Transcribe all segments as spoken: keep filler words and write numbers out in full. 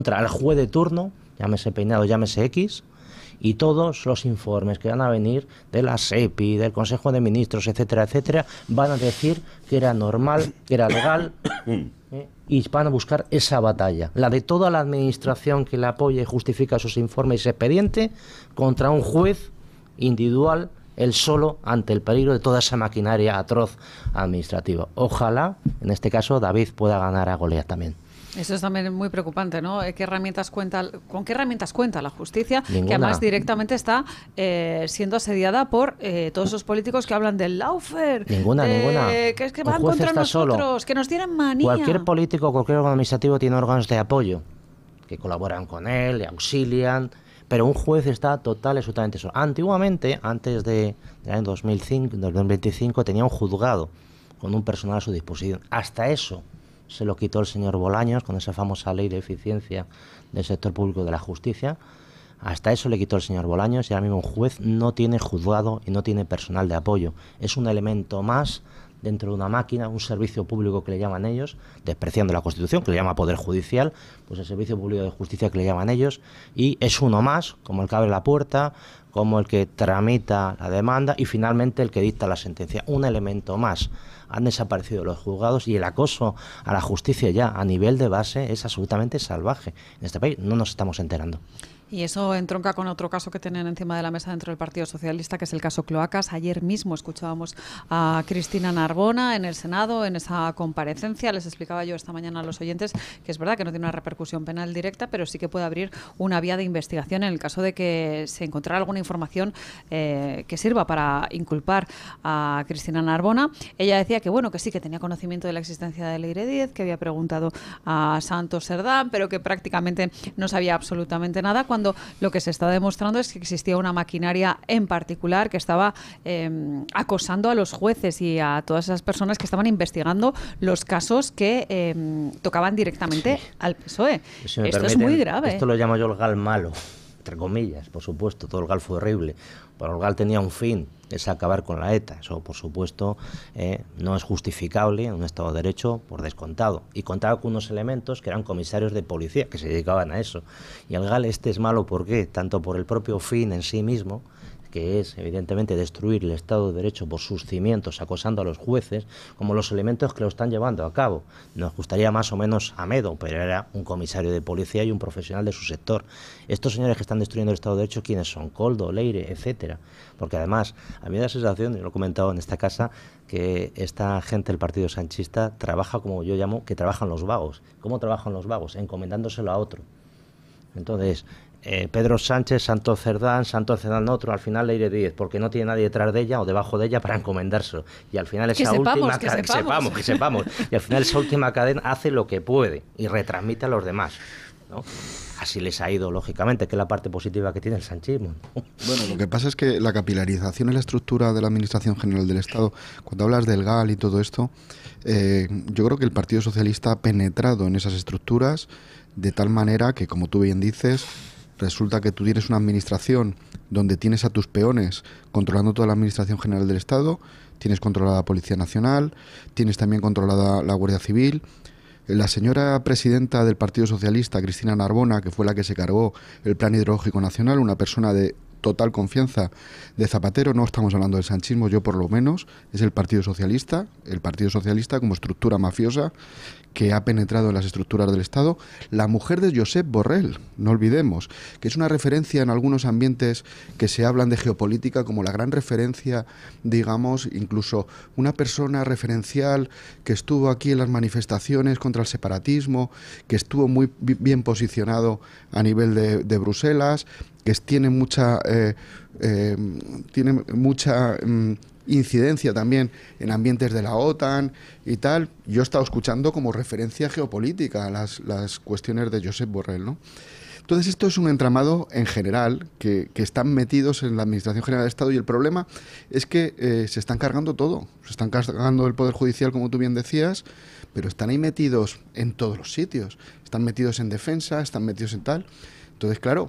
al juez de turno, llámese Peinado, llámese X, y todos los informes que van a venir de la SEPI, del Consejo de Ministros, etcétera, etcétera, van a decir que era normal, que era legal, ¿eh? Y van a buscar esa batalla, la de toda la administración que le apoya y justifica sus informes y ese expediente, contra un juez individual, él solo, ante el peligro de toda esa maquinaria atroz administrativa. Ojalá, en este caso, David pueda ganar a Goliat también. Eso es también muy preocupante, ¿no? ¿Qué herramientas cuenta, ¿Con qué herramientas cuenta la justicia? Ninguna. Que además directamente está eh, siendo asediada por eh, todos esos políticos que hablan del lawfare. Ninguna, de, ninguna. Que es que Un van juez contra está nosotros, solo. que nos tienen manía. Cualquier político, cualquier órgano administrativo tiene órganos de apoyo que colaboran con él, le auxilian, pero un juez está total y absolutamente solo. Antiguamente, antes de, del año dos mil cinco, dos mil veinticinco, tenía un juzgado con un personal a su disposición. Hasta eso se lo quitó el señor Bolaños con esa famosa ley de eficiencia del sector público de la justicia. Hasta eso le quitó el señor Bolaños y ahora mismo un juez no tiene juzgado y no tiene personal de apoyo. Es un elemento más dentro de una máquina, un servicio público que le llaman ellos, despreciando la Constitución, que le llama Poder Judicial, pues el servicio público de justicia que le llaman ellos, y es uno más, como el que abre la puerta, como el que tramita la demanda y finalmente el que dicta la sentencia. Un elemento más. Han desaparecido los juzgados y el acoso a la justicia ya a nivel de base es absolutamente salvaje. En este país no nos estamos enterando. Y eso entronca con otro caso que tienen encima de la mesa dentro del Partido Socialista, que es el caso Cloacas. Ayer mismo escuchábamos a Cristina Narbona en el Senado, en esa comparecencia. Les explicaba yo esta mañana a los oyentes que es verdad que no tiene una repercusión penal directa, pero sí que puede abrir una vía de investigación en el caso de que se encontrara alguna información eh, que sirva para inculpar a Cristina Narbona. Ella decía que bueno, que sí, que tenía conocimiento de la existencia de Leire Díez, que había preguntado a Santos Cerdán, pero que prácticamente no sabía absolutamente nada, cuando lo que se está demostrando es que existía una maquinaria en particular que estaba eh, acosando a los jueces y a todas esas personas que estaban investigando los casos que eh, tocaban directamente sí. al P S O E. Si esto es muy grave. Esto lo llamo yo el GAL malo, entre comillas, por supuesto. Todo el GAL fue horrible, pero el GAL tenía un fin, es acabar con la ETA. Eso, por supuesto, eh, no es justificable en un Estado de Derecho, por descontado. Y contaba con unos elementos que eran comisarios de policía, que se dedicaban a eso. Y el GAL este es malo, ¿por qué? Tanto por el propio fin en sí mismo, que es evidentemente destruir el Estado de Derecho por sus cimientos, acosando a los jueces, como los elementos que lo están llevando a cabo. Nos gustaría más o menos Amedo, pero era un comisario de policía y un profesional de su sector. Estos señores que están destruyendo el Estado de Derecho, ¿quiénes son? Koldo, Leire, etcétera. Porque además, a mí me da la sensación, y lo he comentado en esta casa, que esta gente del Partido Sanchista trabaja como yo llamo, que trabajan los vagos. ¿Cómo trabajan los vagos? Encomendándoselo a otro. Entonces, eh, Pedro Sánchez, Santos Cerdán, Santos Cerdán otro, al final Leire Díez, porque no tiene nadie detrás de ella o debajo de ella para encomendárselo. Y al final esa que sepamos, última que cadena, sepamos. que sepamos, que sepamos. Y al final esa última cadena hace lo que puede y retransmite a los demás, ¿no? Así les ha ido, lógicamente, que es la parte positiva que tiene el sanchismo. Bueno, lo que pasa es que la capilarización en la estructura de la Administración General del Estado, cuando hablas del GAL y todo esto, eh, yo creo que el Partido Socialista ha penetrado en esas estructuras de tal manera que, como tú bien dices, resulta que tú tienes una administración donde tienes a tus peones controlando toda la Administración General del Estado, tienes controlada la Policía Nacional, tienes también controlada la Guardia Civil. La señora presidenta del Partido Socialista, Cristina Narbona, que fue la que se cargó el Plan Hidrológico Nacional, una persona de total confianza de Zapatero, no estamos hablando del sanchismo, yo por lo menos, es el Partido Socialista, el Partido Socialista como estructura mafiosa que ha penetrado en las estructuras del Estado. La mujer de Josep Borrell, no olvidemos, que es una referencia en algunos ambientes que se hablan de geopolítica como la gran referencia, digamos, incluso una persona referencial que estuvo aquí en las manifestaciones contra el separatismo, que estuvo muy bien posicionado a nivel de, de Bruselas, que tiene mucha eh, eh, tiene mucha mm, incidencia también en ambientes de la OTAN y tal. Yo he estado escuchando como referencia geopolítica las, las cuestiones de Josep Borrell, ¿no? Entonces esto es un entramado en general que, que están metidos en la Administración General del Estado y el problema es que eh, se están cargando todo. Se están cargando el Poder Judicial, como tú bien decías, pero están ahí metidos en todos los sitios. Están metidos en defensa, están metidos en tal. Entonces, claro,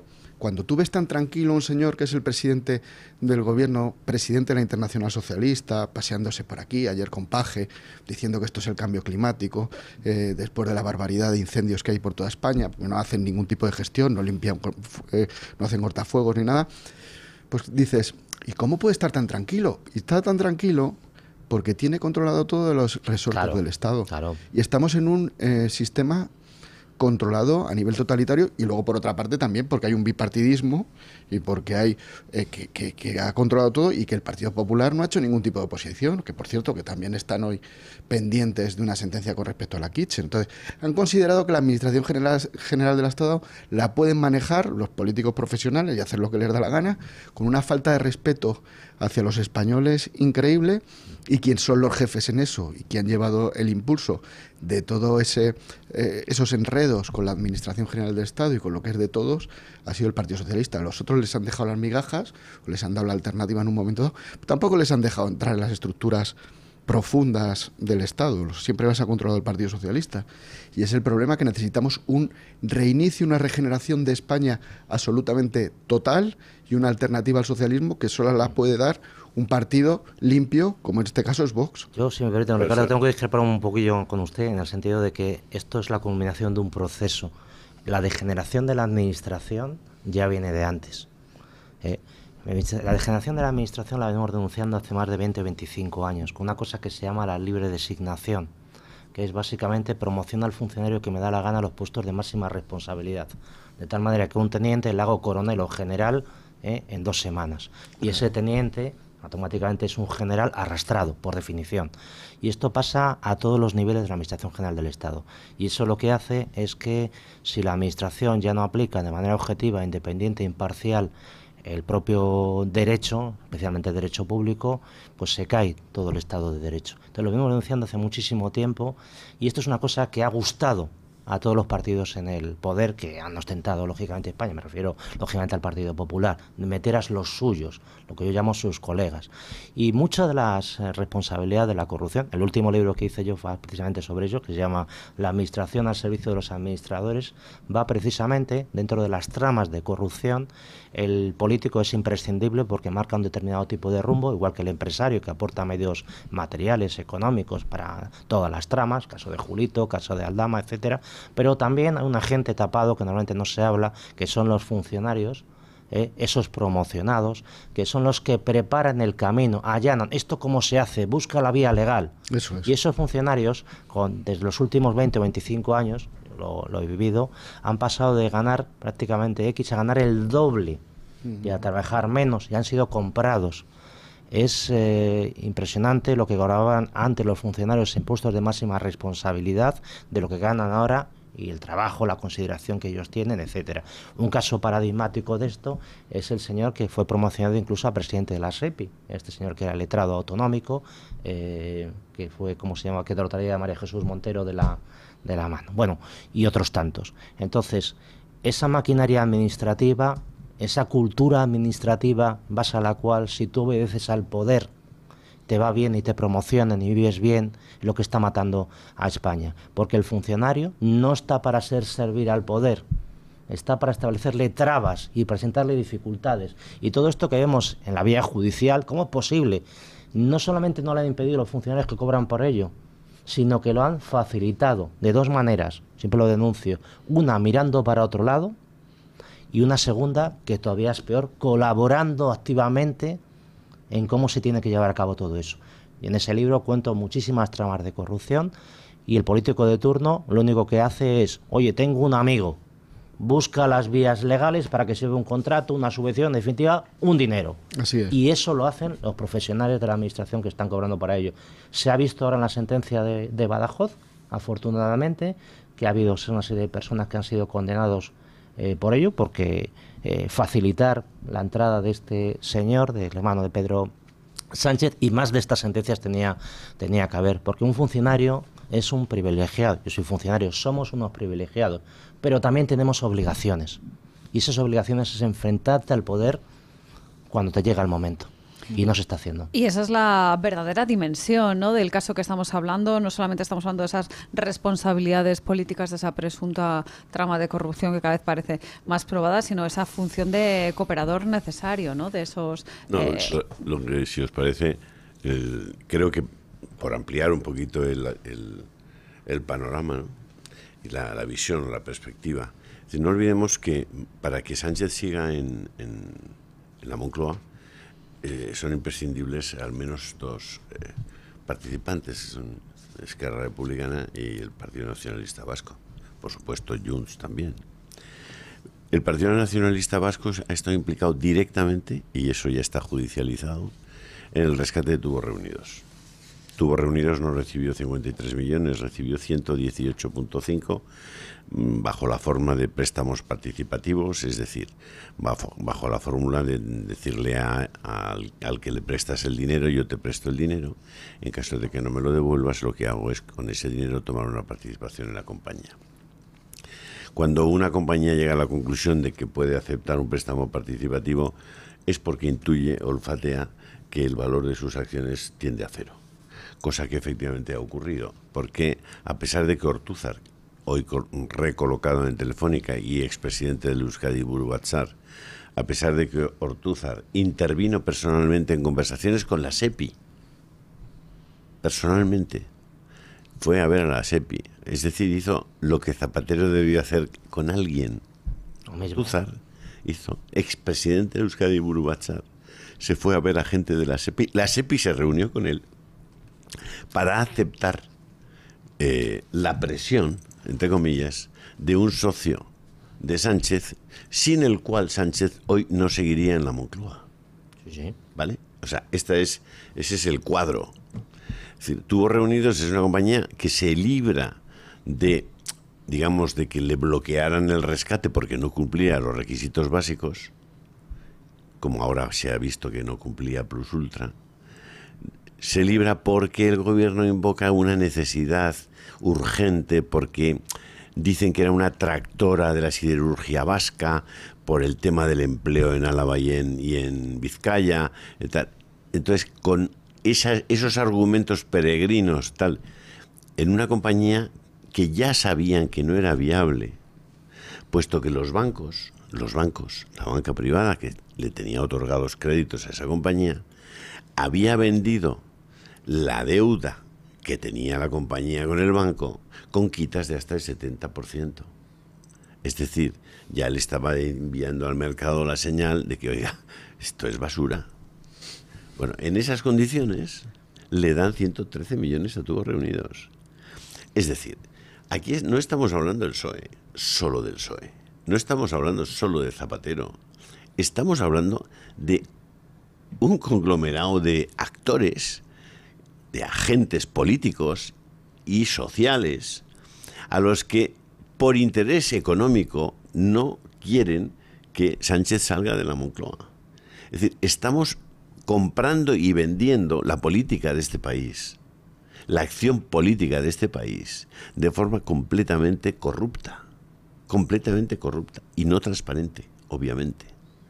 cuando tú ves tan tranquilo un señor que es el presidente del gobierno, presidente de la Internacional Socialista, paseándose por aquí, ayer con Paje, diciendo que esto es el cambio climático, eh, después de la barbaridad de incendios que hay por toda España, porque no hacen ningún tipo de gestión, no limpian, eh, no hacen cortafuegos ni nada, pues dices, ¿y cómo puede estar tan tranquilo? Y está tan tranquilo porque tiene controlado todo de los resortes claro, del Estado. Claro. Y estamos en un eh, sistema controlado a nivel totalitario, y luego por otra parte también porque hay un bipartidismo y porque hay eh, que, que, que ha controlado todo, y que el Partido Popular no ha hecho ningún tipo de oposición, que por cierto que también están hoy pendientes de una sentencia con respecto a la Kitchen. Entonces han considerado que la Administración General, General del Estado la pueden manejar los políticos profesionales y hacer lo que les da la gana, con una falta de respeto hacia los españoles increíble, y quien son los jefes en eso y quien han llevado el impulso de todo ese eh, esos enredos con la Administración General del Estado y con lo que es de todos ha sido el Partido Socialista. Los otros les han dejado las migajas, o les han dado la alternativa en un momento dado, pero tampoco les han dejado entrar en las estructuras profundas del Estado. Siempre las ha controlado el Partido Socialista, y es el problema, que necesitamos un reinicio, una regeneración de España absolutamente total, y una alternativa al socialismo que solo la puede dar un partido limpio, como en este caso es Vox. Yo, si me permite, don Ricardo, tengo que discrepar un poquillo con usted, en el sentido de que esto es la culminación de un proceso. La degeneración de la administración ya viene de antes. ¿eh? La degeneración de la administración la venimos denunciando hace más de veinte o veinticinco años, con una cosa que se llama la libre designación, que es básicamente promoción al funcionario que me da la gana a los puestos de máxima responsabilidad. De tal manera que un teniente le hago coronel o general ¿eh? en dos semanas. Y ese teniente automáticamente es un general arrastrado, por definición. Y esto pasa a todos los niveles de la Administración General del Estado. Y eso lo que hace es que, si la Administración ya no aplica de manera objetiva, independiente e imparcial el propio derecho, especialmente el derecho público, pues se cae todo el Estado de Derecho. Entonces lo venimos denunciando hace muchísimo tiempo, y esto es una cosa que ha gustado a todos los partidos en el poder, que han ostentado lógicamente España, me refiero lógicamente al Partido Popular, de meter a los suyos, lo que yo llamo sus colegas. Y muchas de las eh, responsabilidades de la corrupción, el último libro que hice yo fue precisamente sobre ello, que se llama La administración al servicio de los administradores, va precisamente dentro de las tramas de corrupción. El político es imprescindible porque marca un determinado tipo de rumbo, igual que el empresario, que aporta medios materiales, económicos para todas las tramas, caso de Julito, caso de Aldama, etcétera. Pero también hay un agente tapado que normalmente no se habla, que son los funcionarios, eh, esos promocionados, que son los que preparan el camino, allanan esto cómo se hace, busca la vía legal. Eso es. Y esos funcionarios, con, desde los últimos veinte o veinticinco años, lo, lo he vivido, han pasado de ganar prácticamente X a ganar el doble, uh-huh. y a trabajar menos, y han sido comprados. Es eh, impresionante lo que cobraban antes los funcionarios en puestos de máxima responsabilidad, de lo que ganan ahora, y el trabajo, la consideración que ellos tienen, etcétera. Un caso paradigmático de esto es el señor que fue promocionado incluso a presidente de la SEPI, este señor que era letrado autonómico, eh, que fue, como se llama, que te lo traía María Jesús Montero de la, de la mano. Bueno, y otros tantos. Entonces, esa maquinaria administrativa, esa cultura administrativa base a la cual, si tú obedeces al poder, te va bien y te promocionan y vives bien, lo que está matando a España. Porque el funcionario no está para ser servir al poder, está para establecerle trabas y presentarle dificultades. Y todo esto que vemos en la vía judicial, ¿cómo es posible? No solamente no le han impedido a los funcionarios que cobran por ello, sino que lo han facilitado de dos maneras, siempre lo denuncio. Una, mirando para otro lado, y una segunda, que todavía es peor, colaborando activamente en cómo se tiene que llevar a cabo todo eso. Y en ese libro cuento muchísimas tramas de corrupción, y el político de turno lo único que hace es, oye, tengo un amigo, busca las vías legales para que se dé un contrato, una subvención, en definitiva, un dinero. Así es. Y eso lo hacen los profesionales de la administración que están cobrando para ello. Se ha visto ahora en la sentencia de, de Badajoz, afortunadamente, que ha habido una serie de personas que han sido condenados Eh, por ello, porque eh, facilitar la entrada de este señor, del hermano de Pedro Sánchez, y más de estas sentencias tenía, tenía que haber, porque un funcionario es un privilegiado. Yo soy funcionario, somos unos privilegiados, pero también tenemos obligaciones, y esas obligaciones es enfrentarte al poder cuando te llega el momento. Y no se está haciendo. Y esa es la verdadera dimensión, ¿no?, del caso que estamos hablando. No solamente estamos hablando de esas responsabilidades políticas, de esa presunta trama de corrupción que cada vez parece más probada, sino esa función de cooperador necesario, ¿no?, de esos... No, eh... lo, lo que, si os parece, el, creo que por ampliar un poquito el, el, el panorama, ¿no?, y la, la visión, la perspectiva. Es decir, no olvidemos que para que Sánchez siga en, en, en la Moncloa, Eh, son imprescindibles al menos dos eh, participantes, que son Esquerra Republicana y el Partido Nacionalista Vasco. Por supuesto, Junts también. El Partido Nacionalista Vasco ha estado implicado directamente, y eso ya está judicializado, en el rescate de Tubos Reunidos. Tubos Reunidos no recibió cincuenta y tres millones, recibió ciento dieciocho punto cinco bajo la forma de préstamos participativos, es decir, bajo, bajo la fórmula de decirle a, a, al, al que le prestas el dinero, yo te presto el dinero, en caso de que no me lo devuelvas, lo que hago es con ese dinero tomar una participación en la compañía. Cuando una compañía llega a la conclusión de que puede aceptar un préstamo participativo, es porque intuye, olfatea, que el valor de sus acciones tiende a cero. Cosa que efectivamente ha ocurrido, porque a pesar de que Ortúzar, hoy recolocado en Telefónica y expresidente del Euskadi Buru Batzar, a pesar de que Ortúzar intervino personalmente en conversaciones con la SEPI, personalmente, fue a ver a la SEPI, es decir, hizo lo que Zapatero debió hacer con alguien. Ortúzar hizo, expresidente del Euskadi Buru Batzar, se fue a ver a gente de la SEPI, la SEPI se reunió con él para aceptar eh, la presión, entre comillas, de un socio de Sánchez, sin el cual Sánchez hoy no seguiría en la Moncloa. Sí, sí. ¿Vale? O sea, esta es, ese es el cuadro. Es decir, Tubos Reunidos es una compañía que se libra de, digamos, de que le bloquearan el rescate porque no cumplía los requisitos básicos, como ahora se ha visto que no cumplía plus ultra. Se libra porque el gobierno invoca una necesidad urgente, porque dicen que era una tractora de la siderurgia vasca por el tema del empleo en Álava y en, y en Vizcaya, y tal. Entonces, con esa, esos argumentos peregrinos, tal, en una compañía que ya sabían que no era viable, puesto que los bancos, los bancos, la banca privada que le tenía otorgados créditos a esa compañía, había vendido la deuda que tenía la compañía con el banco con quitas de hasta el setenta por ciento. Es decir, ya le estaba enviando al mercado la señal de que, oiga, esto es basura. Bueno, en esas condiciones le dan ciento trece millones a Tubos Reunidos. Es decir, aquí no estamos hablando del P S O E, solo del P S O E. No estamos hablando solo de Zapatero. Estamos hablando de un conglomerado de actores, de agentes políticos y sociales a los que por interés económico no quieren que Sánchez salga de la Moncloa. Es decir, estamos comprando y vendiendo la política de este país, la acción política de este país, de forma completamente corrupta, completamente corrupta y no transparente, obviamente.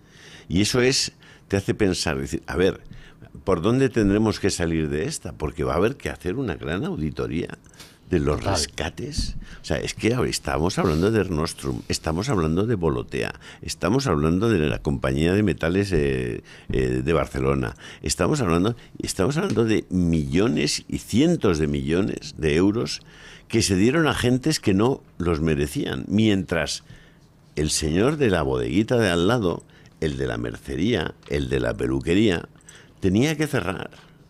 Y eso es, te hace pensar, decir, a ver, ¿por dónde tendremos que salir de esta? Porque va a haber que hacer una gran auditoría de los Total. rescates. O sea, es que estamos hablando de Nostrum, estamos hablando de Volotea, estamos hablando de la compañía de metales eh, eh, de Barcelona, estamos hablando, estamos hablando de millones y cientos de millones de euros que se dieron a gentes que no los merecían, mientras el señor de la bodeguita de al lado, el de la mercería, el de la peluquería, tenía que cerrar.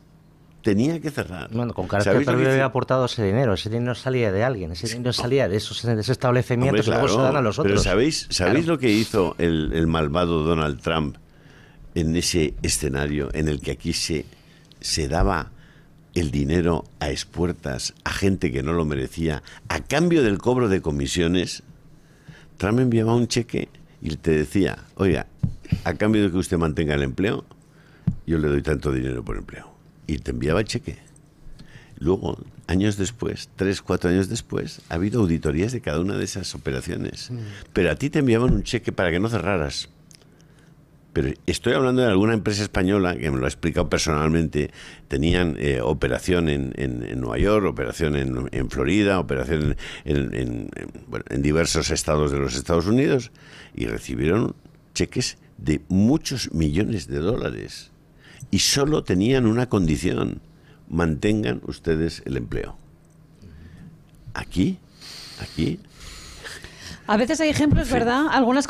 Tenía que cerrar. Bueno, con carácter previo había aportado ese dinero. Ese dinero salía de alguien. Ese dinero salía de esos, de ese establecimiento. Hombre, claro, que luego se dan a los otros. Pero ¿sabéis, ¿sabéis claro. lo que hizo el, el malvado Donald Trump en ese escenario en el que aquí se, se daba el dinero a expuertas a gente que no lo merecía a cambio del cobro de comisiones? Trump enviaba un cheque y te decía, oiga, a cambio de que usted mantenga el empleo, yo le doy tanto dinero por empleo. Y te enviaba el cheque. Luego, años después, tres, cuatro años después, ha habido auditorías de cada una de esas operaciones. Mm. Pero a ti te enviaban un cheque para que no cerraras. Pero estoy hablando de alguna empresa española que me lo ha explicado personalmente. Tenían eh, operación en, en, en Nueva York, operación en, en Florida, operación en, en, en, bueno, en diversos estados de los Estados Unidos y recibieron cheques de muchos millones de dólares. Y solo tenían una condición: mantengan ustedes el empleo. Aquí, aquí... A veces hay ejemplos, ¿verdad? Algunas